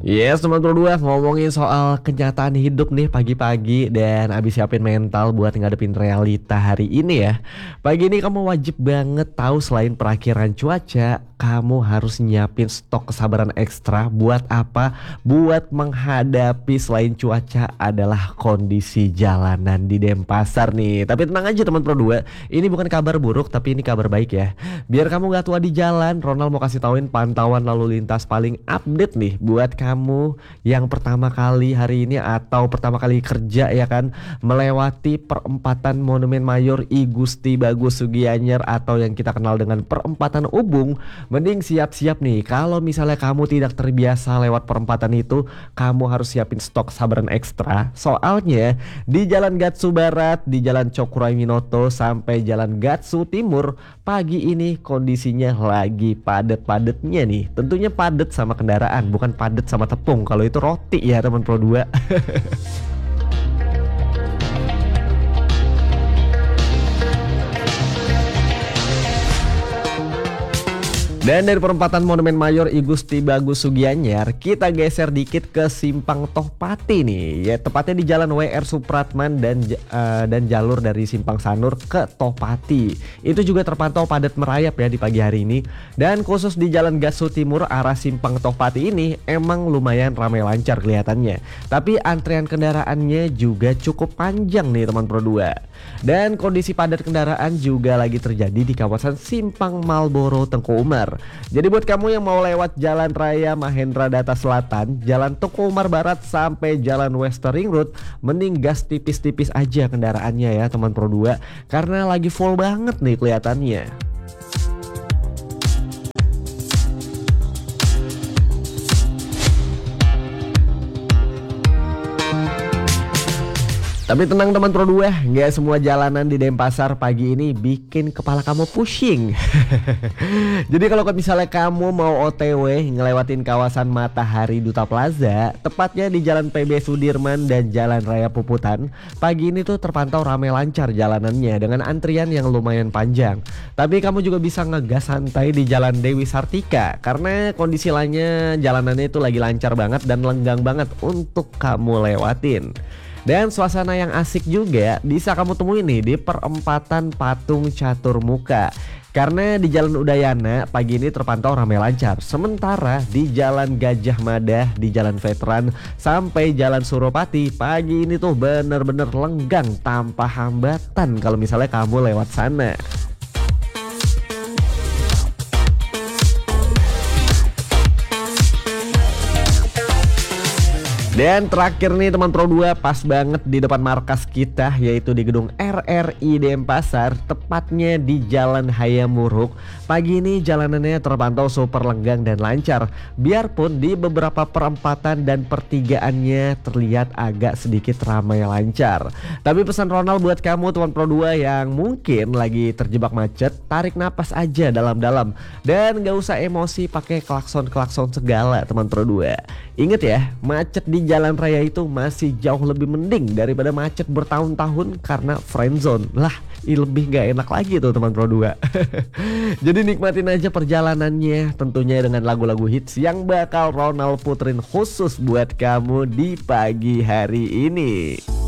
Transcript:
Yes, teman Pro 2 ngomongin soal kenyataan hidup nih pagi-pagi dan abis siapin mental buat ngadepin realita hari ini ya. Pagi ini kamu wajib banget tahu selain perakhiran cuaca, kamu harus nyiapin stok kesabaran ekstra buat apa? Buat menghadapi selain cuaca adalah kondisi jalanan di Denpasar nih. Tapi tenang aja teman Pro 2, ini bukan kabar buruk tapi ini kabar baik ya. Biar kamu gak tua di jalan, Ronald mau kasih tauin pantauan lalu lintas paling update nih buat kamu yang pertama kali hari ini atau pertama kali kerja ya kan, melewati perempatan Monumen Mayor I Gusti Bagus Sugianyar atau yang kita kenal dengan perempatan Ubung. Mending siap-siap nih, kalau misalnya kamu tidak terbiasa lewat perempatan itu, kamu harus siapin stok kesabaran ekstra. Soalnya di Jalan Gatsu Barat, di Jalan Cokroai Minoto sampai Jalan Gatsu Timur pagi ini kondisinya lagi padet-padetnya nih. Tentunya padet sama kendaraan, bukan padet sama tepung. Kalau itu roti ya teman Pro 2. Dan dari perempatan Monumen Mayor I Gusti Bagus Sugianyar, kita geser dikit ke Simpang Tohpati nih. Ya, tepatnya di Jalan WR Supratman dan jalur dari Simpang Sanur ke Tohpati. Itu juga terpantau padat merayap ya di pagi hari ini. Dan khusus di Jalan Gatsu Timur arah Simpang Tohpati ini emang lumayan ramai lancar kelihatannya. Tapi antrian kendaraannya juga cukup panjang nih teman Pro 2. Dan kondisi padat kendaraan juga lagi terjadi di kawasan Simpang Malboro Tengku Umar. Jadi buat kamu yang mau lewat Jalan Raya Mahendra Data Selatan, Jalan Tengku Umar Barat sampai Jalan Western Ring Road, mending gas tipis-tipis aja kendaraannya ya teman Pro 2, karena lagi full banget nih kelihatannya. Tapi tenang teman Pro 2, nggak semua jalanan di Denpasar pagi ini bikin kepala kamu pusing. Jadi kalau misalnya kamu mau OTW ngelewatin kawasan Matahari Duta Plaza, tepatnya di Jalan PB Sudirman dan Jalan Raya Puputan, pagi ini tuh terpantau ramai lancar jalanannya dengan antrian yang lumayan panjang. Tapi kamu juga bisa ngegas santai di Jalan Dewi Sartika karena kondisi lainnya jalanannya itu lagi lancar banget dan lenggang banget untuk kamu lewatin. Dan suasana yang asik juga bisa kamu temuin nih di perempatan Patung Catur Muka. Karena di Jalan Udayana pagi ini terpantau ramai lancar. Sementara di Jalan Gajah Mada, di Jalan Veteran sampai Jalan Suropati pagi ini tuh bener-bener lenggang tanpa hambatan kalau misalnya kamu lewat sana. Dan terakhir nih teman Pro 2, pas banget di depan markas kita yaitu di gedung RRI Denpasar, tepatnya di Jalan Hayamuruk. Pagi ini jalanannya terpantau super lenggang dan lancar, biarpun di beberapa perempatan dan pertigaannya terlihat agak sedikit ramai lancar. Tapi pesan Ronald buat kamu teman Pro 2 yang mungkin lagi terjebak macet, tarik napas aja dalam-dalam dan gak usah emosi pakai klakson-klakson segala teman Pro 2. Ingat ya, macet di jalan raya itu masih jauh lebih mending daripada macet bertahun-tahun karena friendzone. Lah, lebih gak enak lagi tuh teman Pro 2. Jadi nikmatin aja perjalanannya, tentunya dengan lagu-lagu hits yang bakal Ronald puterin khusus buat kamu di pagi hari ini.